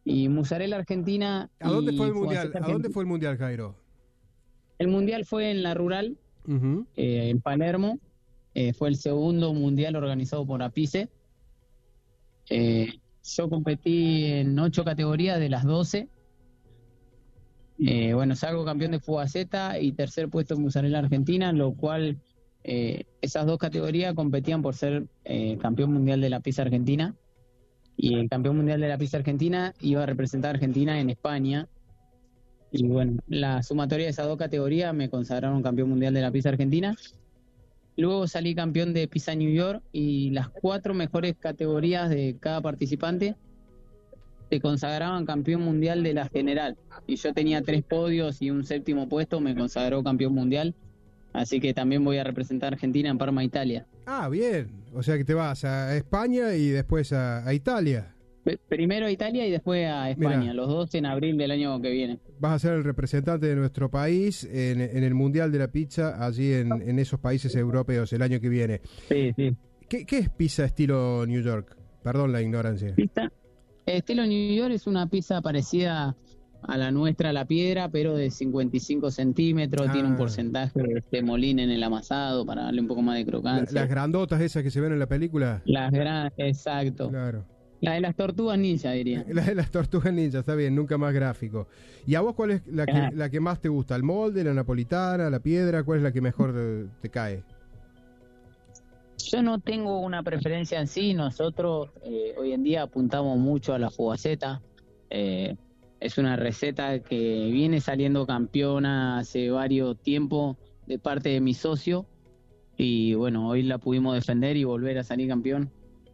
y mozzarella argentina. ¿A dónde fue y el mundial? fugaceta ¿A dónde fue el mundial, Jairo? El mundial fue en la Rural, Uh-huh. en Palermo. Fue el segundo mundial organizado por APICE. Yo competí en 8 categorías de las 12. Bueno, salgo campeón de fugaceta y tercer puesto en mozzarella argentina, lo cual esas 2 categorías competían por ser campeón mundial de la pizza argentina. Y el campeón mundial de la pizza argentina iba a representar a Argentina en España. Y bueno, la sumatoria de esas 2 categorías me consagraron campeón mundial de la pizza argentina. Luego salí campeón de Pizza New York y las 4 mejores categorías de cada participante te consagraban campeón mundial de la general. Y yo tenía 3 podios y un 7º puesto, me consagró campeón mundial. Así que también voy a representar a Argentina en Parma, Italia. Ah, bien. O sea que te vas a España y después a Italia. Primero a Italia y después a España, Mirá. los 2 en abril del año que viene. Vas a ser el representante de nuestro país en el Mundial de la Pizza, allí en esos países europeos el año que viene. Sí, sí. ¿Qué es pizza estilo New York? Perdón la ignorancia. Pizza estilo New York es una pizza parecida a la nuestra, la piedra, pero de 55 centímetros. Tiene un porcentaje de semolina en el amasado para darle un poco más de crocancia. Las grandotas esas que se ven en la película. Exacto. Claro. La de las tortugas ninja, diría. La de las tortugas ninja, está bien, nunca más gráfico. ¿Y a vos cuál es la que más te gusta? ¿El molde, la napolitana, la piedra? ¿Cuál es la que mejor te cae? Yo no tengo una preferencia en sí. Nosotros hoy en día apuntamos mucho a la fugaceta. Es una receta que viene saliendo campeona hace varios tiempos de parte de mi socio. Y bueno, hoy la pudimos defender y volver a salir campeón.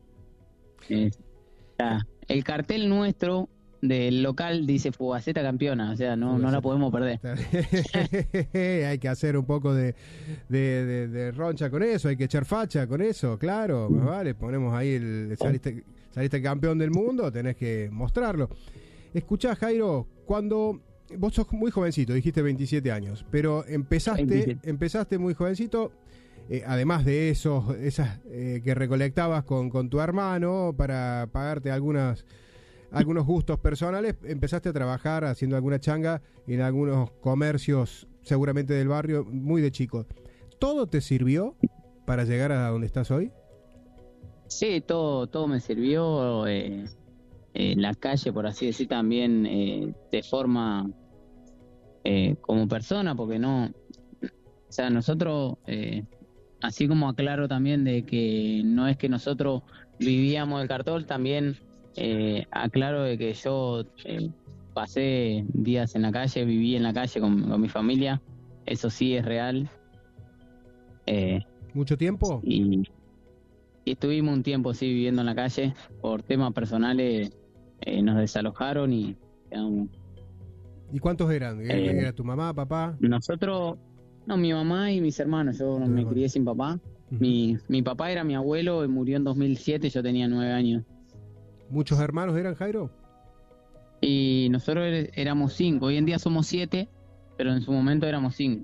El cartel nuestro del local dice fugaceta campeona, o sea, no la podemos perder. Hay que hacer un poco de roncha con eso, hay que echar facha con eso, claro, vale, ponemos ahí saliste campeón del mundo, tenés que mostrarlo. Escuchá, Jairo, cuando vos sos muy jovencito, dijiste 27 años, pero empezaste muy jovencito. Además de esas que recolectabas con tu hermano para pagarte algunos gustos personales, empezaste a trabajar haciendo alguna changa en algunos comercios, seguramente del barrio, muy de chico. ¿Todo te sirvió para llegar a donde estás hoy? Sí, todo me sirvió. La calle, por así decir, también te forma como persona, porque no... O sea, nosotros... así como aclaro también de que no es que nosotros vivíamos el cartón, también aclaro de que yo pasé días en la calle, viví en la calle con mi familia, eso sí es real. ¿Mucho tiempo? Y estuvimos un tiempo sí viviendo en la calle, por temas personales nos desalojaron y quedamos. ¿Y cuántos eran? ¿Era tu mamá, papá? Nosotros... No, mi mamá y mis hermanos. Yo me crié sin papá. Uh-huh. Mi papá era mi abuelo y murió en 2007, yo tenía 9 años. ¿Muchos hermanos eran, Jairo? Y nosotros éramos 5. Hoy en día somos 7, pero en su momento éramos 5.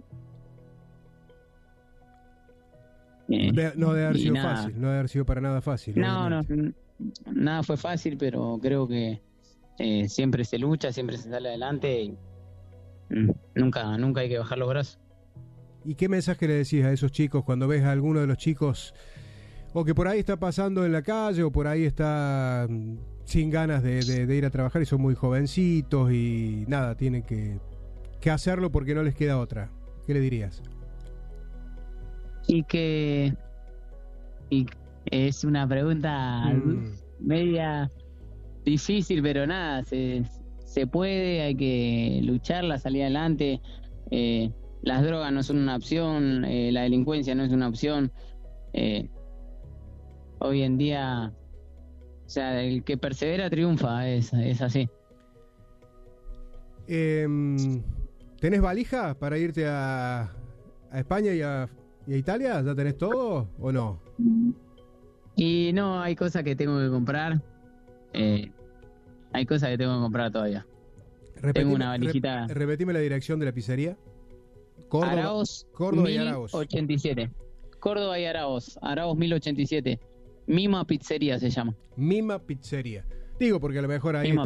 No debe haber sido fácil, no debe haber sido para nada fácil. No, nada fue fácil, pero creo que siempre se lucha, siempre se sale adelante y nunca hay que bajar los brazos. ¿Y qué mensaje le decís a esos chicos cuando ves a alguno de los chicos o que por ahí está pasando en la calle o por ahí está sin ganas de ir a trabajar y son muy jovencitos y nada, tienen que hacerlo porque no les queda otra? ¿Qué le dirías? Y es una pregunta media difícil, pero nada, se puede, hay que lucharla, salir adelante. Las drogas no son una opción, la delincuencia no es una opción. Hoy en día, o sea, el que persevera triunfa, es así. ¿Tenés valija para irte a España y a Italia? ¿Ya tenés todo o no? Y no, hay cosas que tengo que comprar. Hay cosas que tengo que comprar todavía. Tengo una valijita. Repetime la dirección de la pizzería. Córdoba y Arauz. 1087. Córdoba y Arauz. Arauz 1087. Mima Pizzería se llama. Mima Pizzería. Digo porque a lo mejor ahí